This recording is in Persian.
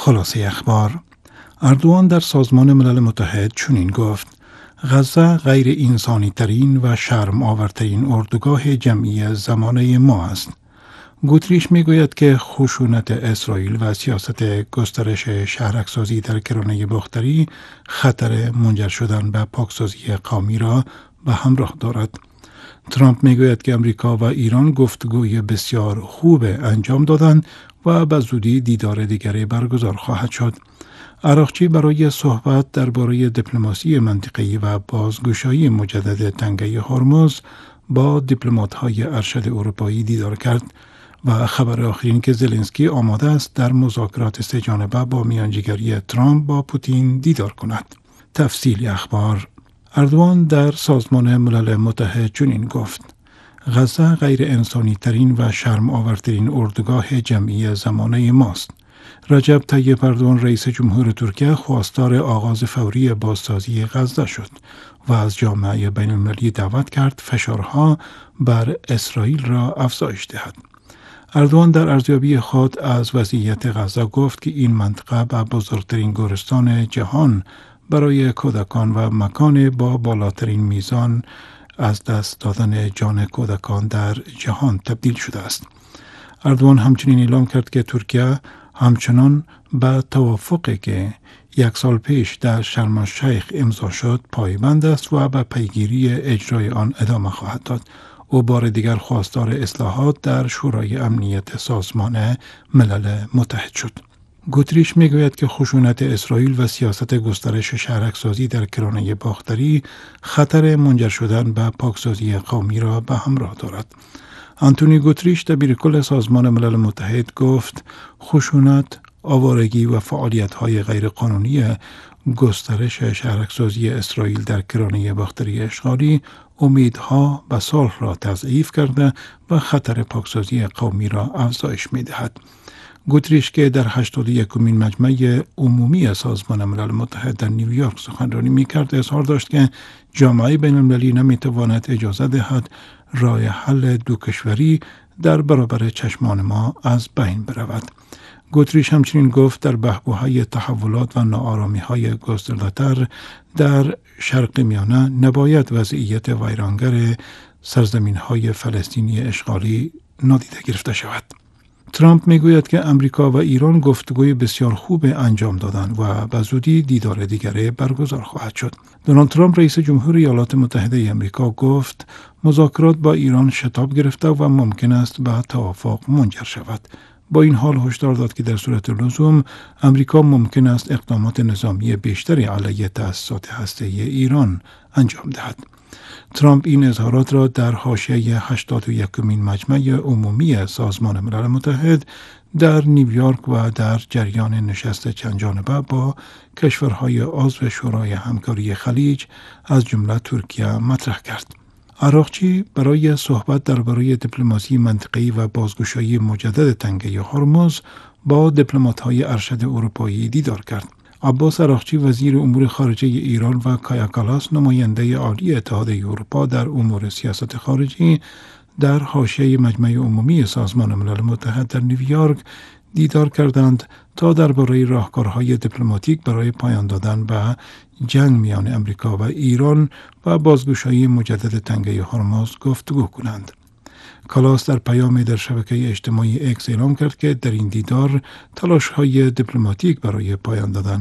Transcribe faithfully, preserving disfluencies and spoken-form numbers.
خلاصه اخبار: اردوان در سازمان ملل متحد چنین گفت: غزه غیر انسانی ترین و شرم آورترین اردوگاه جمعی زمانه ما است. گوتریش می گوید که خشونت اسرائیل و سیاست گسترش شهرکسازی در کرانه باختری خطر منجر شدن به پاکسازی قومی را به همراه دارد. ترامپ می گوید که امریکا و ایران گفتگوی بسیار خوب انجام دادند و به زودی دیدار دیگری برگزار خواهد شد. عراقچی برای صحبت درباره دیپلماسی منطقه‌ای و بازگشایی مجدد تنگه هرمز با دیپلمات‌های ارشد اروپایی دیدار کرد و خبر آخرین که زلنسکی آماده است در مذاکرات سه جانبه با میانجیگری ترامپ با پوتین دیدار کند. تفصیل اخبار: اردوان در سازمان ملل متحد چنین گفت: غزه غیر انسانی ترین و شرم آورترین اردوگاه جمعی زمانه ماست. رجب طیب اردوان رئیس جمهور ترکیه خواستار آغاز فوری بازسازی غزه شد و از جامعه بین المللی دعوت کرد فشارها بر اسرائیل را افزایش دهد. اردوان در ارزیابی خود از وضعیت غزه گفت که این منطقه به بزرگترین گورستان جهان برای کودکان و مکان با بالاترین میزان از دست دادن جان کودکان در جهان تبدیل شده است. اردوان همچنین اعلام کرد که ترکیه همچنان به توافقی که یک سال پیش در شرم الشیخ امضا شد پایبند است و به پیگیری اجرای آن ادامه خواهد داد. او بار دیگر خواستار اصلاحات در شورای امنیت سازمان ملل متحد شد. گوتریش میگوید که خشونت اسرائیل و سیاست گسترش شهرکسازی در کرانه باختری خطر منجر شدن به پاکسازی قومی را به همراه دارد. آنتونی گوتریش دبیرکل سازمان ملل متحد گفت: خشونت، آوارگی و فعالیت‌های غیرقانونی گسترش شهرکسازی اسرائیل در کرانه باختری اشغالی امیدها به صلح را تضعیف کرده و خطر پاکسازی قومی را افزایش می‌دهد. گوتریش که در هشتاد و یکمین مجمع عمومی سازمان ملل متحد در نیویورک سخنرانی می‌کرد اظهار داشت که جامعه بین المللی نمی‌تواند اجازه دهد راه حل دو کشوری در برابر چشمان ما از بین برود. گوتریش همچنین گفت در بحبوحه تحولات و ناآرامی‌های گسترده‌تر در شرق میانه نباید وضعیت ویرانگر سرزمین‌های فلسطینی اشغالی نادیده گرفته شود. ترامپ میگوید که امریکا و ایران گفتگوی بسیار خوب انجام دادند و به زودی دیدار دیگری برگزار خواهد شد. دونالد ترامپ رئیس جمهور ایالات متحده آمریکا گفت مذاکرات با ایران شتاب گرفته و ممکن است به توافق منجر شود. با این حال هشدار داد که در صورت لزوم امریکا ممکن است اقدامات نظامی بیشتری علیه تأسیسات هسته‌ای ایران انجام دهد. ترامپ این اظهارات را در حاشیه هشتاد و یکمین مجمع عمومی سازمان ملل متحد در نیویورک و در جریان نشست چند جانبه با کشورهای عضو شورای همکاری خلیج از جمله ترکیه مطرح کرد. عراقچی برای صحبت درباره دیپلماسی منطقه‌ای و بازگشایی مجدد تنگه هرمز با دیپلمات‌های ارشد اروپایی دیدار کرد. عباس عراقچی وزیر امور خارجه ایران و کایا کالاس نماینده عالی اتحادیه اروپا در امور سیاست خارجی در حاشیه مجمع عمومی سازمان ملل متحد در نیویورک دیدار کردند تا درباره راهکارهای دیپلماتیک برای پایان دادن به جنگ میان امریکا و ایران و بازگشایی مجدد تنگه هرمز گفتگو کنند. کالاس در پیامی در شبکه اجتماعی اکس اعلام کرد که در این دیدار تلاش‌های دیپلماتیک برای پایان دادن